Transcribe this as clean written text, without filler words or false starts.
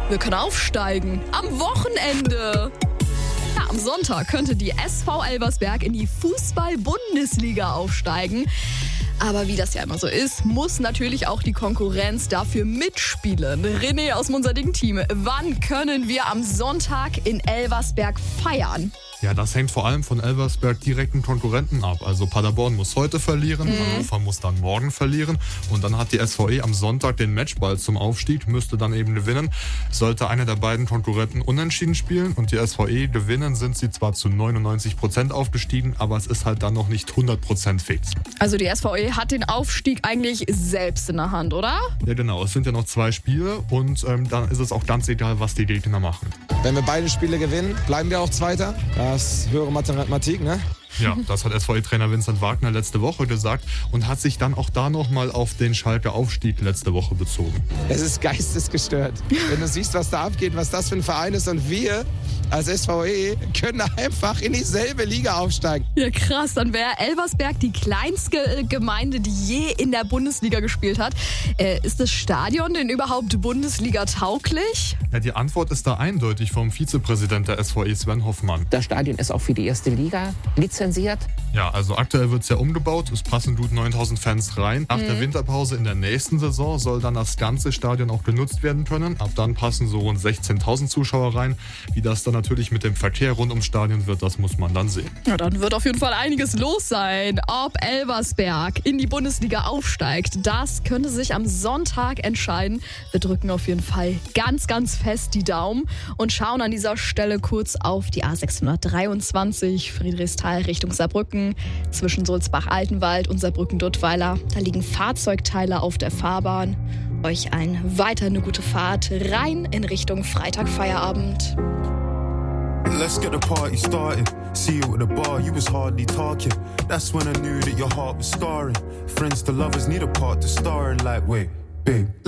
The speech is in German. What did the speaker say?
wir können aufsteigen. Am Wochenende. Ja, am Sonntag könnte die SV Elversberg in die Fußball-Bundesliga aufsteigen. Aber wie das ja immer so ist, muss natürlich auch die Konkurrenz dafür mitspielen. René aus Munserding-Team, wann können wir am Sonntag in Elversberg feiern? Ja, das hängt vor allem von Elversberg direkten Konkurrenten ab. Also Paderborn muss heute verlieren, Hannover muss dann morgen verlieren und dann hat die SVE am Sonntag den Matchball zum Aufstieg, müsste dann eben gewinnen. Sollte einer der beiden Konkurrenten unentschieden spielen und die SVE gewinnen, sind sie zwar zu 99% aufgestiegen, aber es ist halt dann noch nicht 100% fix. Also die SVE hat den Aufstieg eigentlich selbst in der Hand, oder? Ja genau, es sind ja noch 2 Spiele und dann ist es auch ganz egal, was die Gegner machen. Wenn wir beide Spiele gewinnen, bleiben wir auch Zweiter. Das ist höhere Mathematik, ne? Ja, das hat SVE-Trainer Vincent Wagner letzte Woche gesagt und hat sich dann auch da nochmal auf den Schalker Aufstieg letzte Woche bezogen. Es ist geistesgestört. Wenn du siehst, was da abgeht, was das für ein Verein ist und wir als SVE können einfach in dieselbe Liga aufsteigen. Ja krass, dann wäre Elversberg die kleinste Gemeinde, die je in der Bundesliga gespielt hat. Ist das Stadion denn überhaupt Bundesliga tauglich? Ja, die Antwort ist da eindeutig vom Vizepräsident der SVE, Sven Hoffmann. Das Stadion ist auch für die erste Liga lizenziert. Ja, also aktuell wird es ja umgebaut, es passen gut 9.000 Fans rein. Nach der Winterpause in der nächsten Saison soll dann das ganze Stadion auch genutzt werden können. Ab dann passen so rund 16.000 Zuschauer rein. Wie das dann natürlich mit dem Verkehr rund ums Stadion wird, das muss man dann sehen. Ja, dann wird auf jeden Fall einiges los sein. Ob Elversberg in die Bundesliga aufsteigt, das könnte sich am Sonntag entscheiden. Wir drücken auf jeden Fall ganz, ganz fest die Daumen und schauen an dieser Stelle kurz auf die A623 Friedrichsthal Richtung Saarbrücken. Zwischen Sulzbach-Altenwald und Saarbrücken-Duttweiler. Da liegen Fahrzeugteile auf der Fahrbahn. Euch weiter eine gute Fahrt rein in Richtung Freitagfeierabend. Let's get the party started. See you at the bar, you was hardly talking. That's when I knew that your heart was scarring. Friends to lovers need a part to star in, like, wait, babe.